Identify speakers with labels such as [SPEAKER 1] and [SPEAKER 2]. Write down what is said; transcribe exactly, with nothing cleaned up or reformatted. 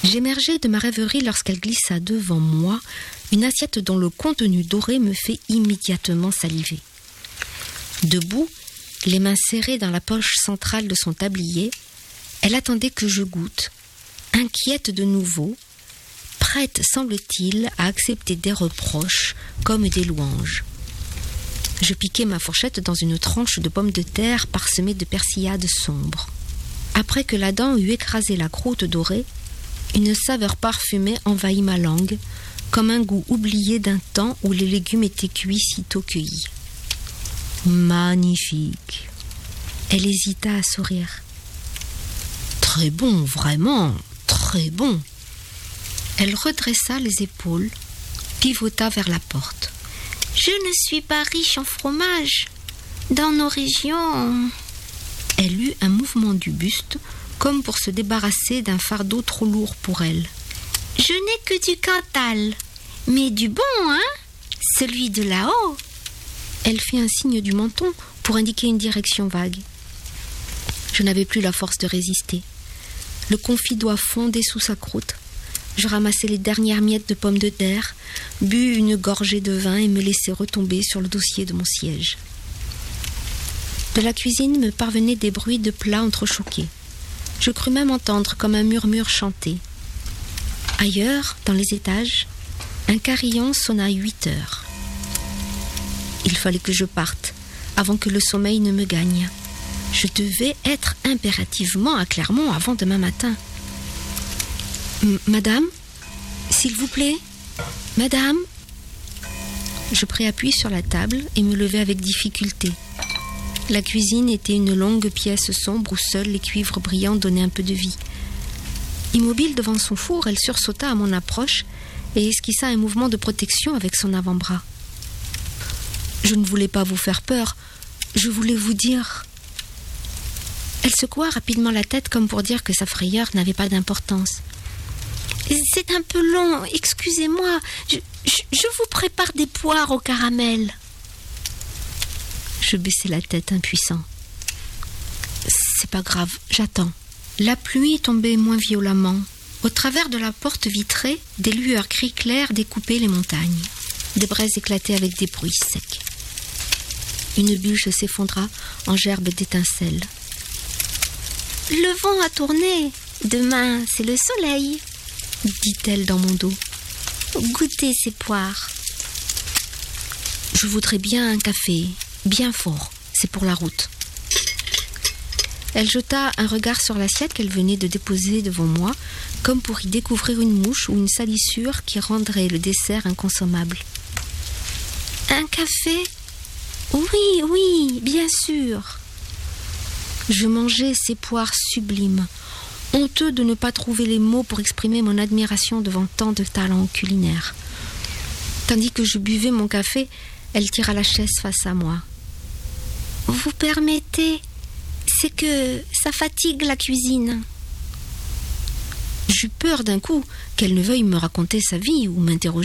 [SPEAKER 1] J'émergeai de ma rêverie lorsqu'elle glissa devant moi une assiette dont le contenu doré me fait immédiatement saliver. Debout, les mains serrées dans la poche centrale de son tablier, elle attendait que je goûte, inquiète de nouveau, prête, semble-t-il, à accepter des reproches comme des louanges. Je piquai ma fourchette dans une tranche de pomme de terre parsemée de persillades sombres. Après que la dent eut écrasé la croûte dorée, une saveur parfumée envahit ma langue, comme un goût oublié d'un temps où les légumes étaient cuits sitôt cueillis. Magnifique. Elle hésita à sourire. Très bon, vraiment, très bon. Elle redressa les épaules, pivota vers la porte. Je ne suis pas riche en fromage. Dans nos régions... Elle eut un mouvement du buste, comme pour se débarrasser d'un fardeau trop lourd pour elle. Je n'ai que du Cantal, mais du bon, hein? Celui de là-haut. Elle fit un signe du menton pour indiquer une direction vague. Je n'avais plus la force de résister. Le confit doigt fondait sous sa croûte. Je ramassai les dernières miettes de pommes de terre, bus une gorgée de vin et me laissai retomber sur le dossier de mon siège. De la cuisine me parvenaient des bruits de plats entrechoqués. Je crus même entendre comme un murmure chanter. Ailleurs, dans les étages, un carillon sonna à huit heures. Il fallait que je parte, avant que le sommeil ne me gagne. Je devais être impérativement à Clermont avant demain matin. M- Madame, s'il vous plaît, Madame. Je pris appui sur la table et me levai avec difficulté. La cuisine était une longue pièce sombre où seuls les cuivres brillants donnaient un peu de vie. Immobile devant son four, elle sursauta à mon approche et esquissa un mouvement de protection avec son avant-bras. Je ne voulais pas vous faire peur, je voulais vous dire... Elle secoua rapidement la tête comme pour dire que sa frayeur n'avait pas d'importance. C'est un peu long, excusez-moi, je, je, je vous prépare des poires au caramel. Je baissai la tête impuissant. C'est pas grave, j'attends. La pluie tombait moins violemment. Au travers de la porte vitrée, des lueurs gris clair découpaient les montagnes. Des braises éclataient avec des bruits secs. Une bûche s'effondra en gerbes d'étincelles. Le vent a tourné. Demain, c'est le soleil, dit-elle dans mon dos. Goûtez ces poires. Je voudrais bien un café. Bien fort, c'est pour la route. Elle jeta un regard sur l'assiette qu'elle venait de déposer devant moi, comme pour y découvrir une mouche ou une salissure qui rendrait le dessert inconsommable. Un café? Oui, oui, bien sûr. Je mangeais ces poires sublimes, honteux de ne pas trouver les mots pour exprimer mon admiration devant tant de talent culinaire. Tandis que je buvais mon café, elle tira la chaise face à moi. Vous permettez, c'est que ça fatigue la cuisine. J'eus peur d'un coup qu'elle ne veuille me raconter sa vie ou m'interroger